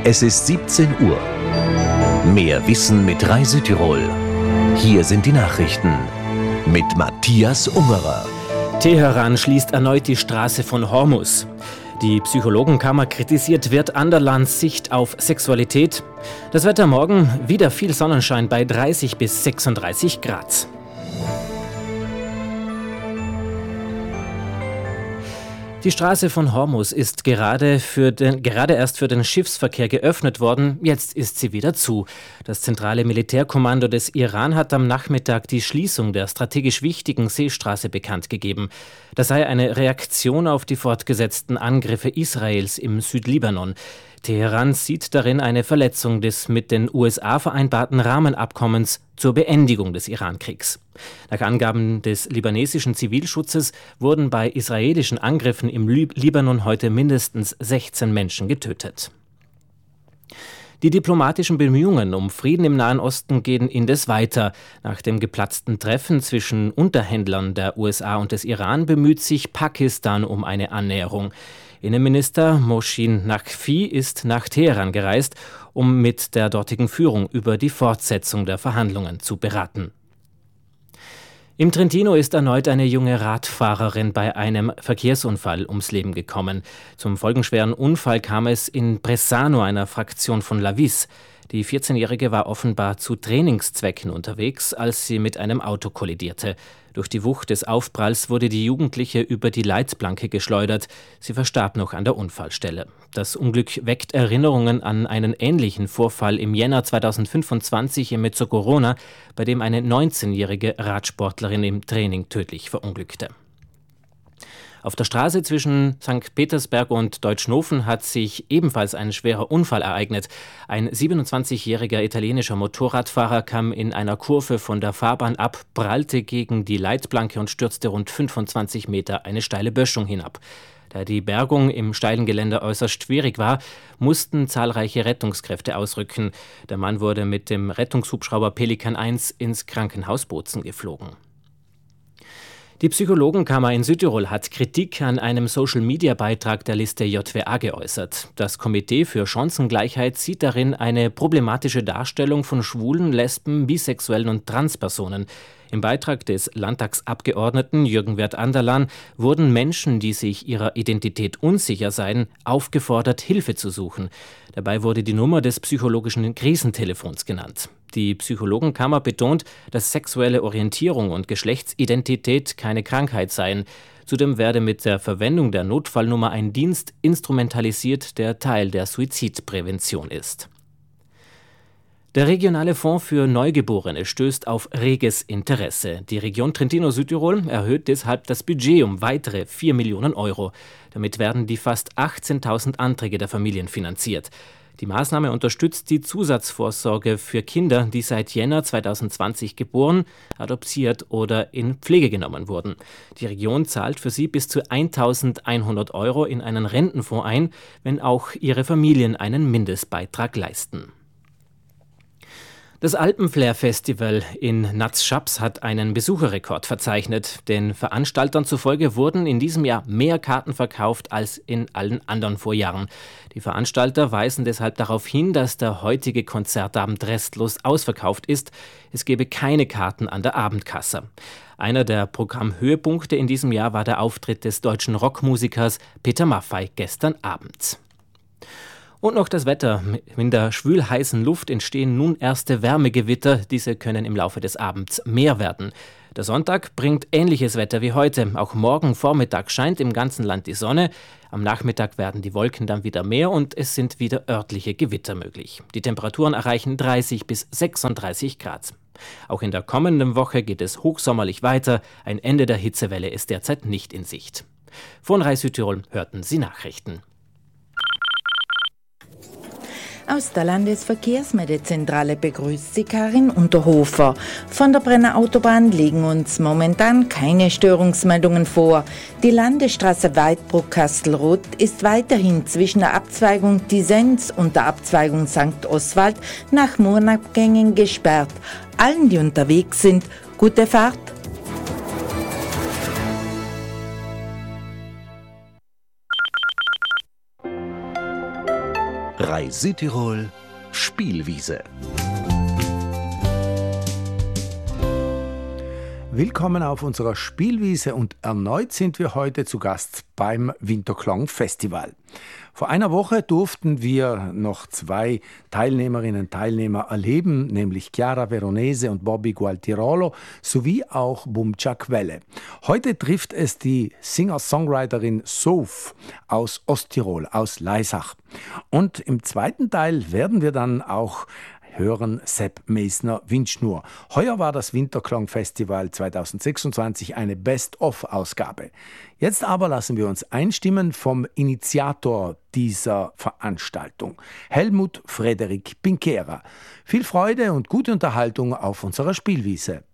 Es ist 17 Uhr. Mehr Wissen mit Rai Südtirol. Hier sind die Nachrichten mit Matthias Ungerer. Teheran schließt erneut die Straße von Hormuz. Die Psychologenkammer kritisiert Wirt Anderlands Sicht auf Sexualität. Das Wetter morgen, wieder viel Sonnenschein bei 30 bis 36 Grad. Die Straße von Hormuz ist gerade erst für den Schiffsverkehr geöffnet worden. Jetzt ist sie wieder zu. Das zentrale Militärkommando des Iran hat am Nachmittag die Schließung der strategisch wichtigen Seestraße bekannt gegeben. Das sei eine Reaktion auf die fortgesetzten Angriffe Israels im Südlibanon. Teheran sieht darin eine Verletzung des mit den USA vereinbarten Rahmenabkommens zur Beendigung des Irankriegs. Nach Angaben des libanesischen Zivilschutzes wurden bei israelischen Angriffen im Libanon heute mindestens 16 Menschen getötet. Die diplomatischen Bemühungen um Frieden im Nahen Osten gehen indes weiter. Nach dem geplatzten Treffen zwischen Unterhändlern der USA und des Iran bemüht sich Pakistan um eine Annäherung. Innenminister Mohsin Naqvi ist nach Teheran gereist, um mit der dortigen Führung über die Fortsetzung der Verhandlungen zu beraten. Im Trentino ist erneut eine junge Radfahrerin bei einem Verkehrsunfall ums Leben gekommen. Zum folgenschweren Unfall kam es in Bressano, einer Fraktion von Lavis. Die 14-Jährige war offenbar zu Trainingszwecken unterwegs, als sie mit einem Auto kollidierte. Durch die Wucht des Aufpralls wurde die Jugendliche über die Leitplanke geschleudert. Sie verstarb noch an der Unfallstelle. Das Unglück weckt Erinnerungen an einen ähnlichen Vorfall im Jänner 2025 in Mezzocorona, bei dem eine 19-jährige Radsportlerin im Training tödlich verunglückte. Auf der Straße zwischen St. Petersberg und Deutschnofen hat sich ebenfalls ein schwerer Unfall ereignet. Ein 27-jähriger italienischer Motorradfahrer kam in einer Kurve von der Fahrbahn ab, prallte gegen die Leitplanke und stürzte rund 25 Meter eine steile Böschung hinab. Da die Bergung im steilen Gelände äußerst schwierig war, mussten zahlreiche Rettungskräfte ausrücken. Der Mann wurde mit dem Rettungshubschrauber Pelikan 1 ins Krankenhaus Bozen geflogen. Die Psychologenkammer in Südtirol hat Kritik an einem Social-Media-Beitrag der Liste JWA geäußert. Das Komitee für Chancengleichheit sieht darin eine problematische Darstellung von Schwulen, Lesben, Bisexuellen und Transpersonen. Im Beitrag des Landtagsabgeordneten Jürgen Wirt Anderlan wurden Menschen, die sich ihrer Identität unsicher seien, aufgefordert, Hilfe zu suchen. Dabei wurde die Nummer des psychologischen Krisentelefons genannt. Die Psychologenkammer betont, dass sexuelle Orientierung und Geschlechtsidentität keine Krankheit seien. Zudem werde mit der Verwendung der Notfallnummer ein Dienst instrumentalisiert, der Teil der Suizidprävention ist. Der regionale Fonds für Neugeborene stößt auf reges Interesse. Die Region Trentino-Südtirol erhöht deshalb das Budget um weitere 4 Millionen Euro. Damit werden die fast 18.000 Anträge der Familien finanziert. Die Maßnahme unterstützt die Zusatzvorsorge für Kinder, die seit Jänner 2020 geboren, adoptiert oder in Pflege genommen wurden. Die Region zahlt für sie bis zu 1.100 Euro in einen Rentenfonds ein, wenn auch ihre Familien einen Mindestbeitrag leisten. Das Alpenflair-Festival in Naz-Schaps hat einen Besucherrekord verzeichnet. Den Veranstaltern zufolge wurden in diesem Jahr mehr Karten verkauft als in allen anderen Vorjahren. Die Veranstalter weisen deshalb darauf hin, dass der heutige Konzertabend restlos ausverkauft ist. Es gebe keine Karten an der Abendkasse. Einer der Programmhöhepunkte in diesem Jahr war der Auftritt des deutschen Rockmusikers Peter Maffay gestern Abend. Und noch das Wetter. In der schwülheißen Luft entstehen nun erste Wärmegewitter. Diese können im Laufe des Abends mehr werden. Der Sonntag bringt ähnliches Wetter wie heute. Auch morgen Vormittag scheint im ganzen Land die Sonne. Am Nachmittag werden die Wolken dann wieder mehr und es sind wieder örtliche Gewitter möglich. Die Temperaturen erreichen 30 bis 36 Grad. Auch in der kommenden Woche geht es hochsommerlich weiter. Ein Ende der Hitzewelle ist derzeit nicht in Sicht. Von Rai Südtirol hörten Sie Nachrichten. Aus der Landesverkehrsmeldezentrale begrüßt Sie Karin Unterhofer. Von der Brenner Autobahn liegen uns momentan keine Störungsmeldungen vor. Die Landesstraße Weidbruck-Kastelruth ist weiterhin zwischen der Abzweigung Disenz und der Abzweigung St. Oswald nach Murnabgängen gesperrt. Allen, die unterwegs sind, gute Fahrt. RAI Südtirol Spielwiese. Willkommen auf unserer Spielwiese und erneut sind wir heute zu Gast beim Winterklang Festival. Vor einer Woche durften wir noch 2 Teilnehmerinnen und Teilnehmer erleben, nämlich Chiara Veronese und Bobby Gualtirolo sowie auch Bumcha Quelle. Heute trifft es die Singer-Songwriterin Soph aus Osttirol, aus Laisach. Und im zweiten Teil werden wir dann auch hören Sepp Meisner Windschnur. Heuer war das Winterklang-Festival 2026 eine Best-of-Ausgabe. Jetzt aber lassen wir uns einstimmen vom Initiator dieser Veranstaltung, Helmut Frederik Pinkera. Viel Freude und gute Unterhaltung auf unserer Spielwiese.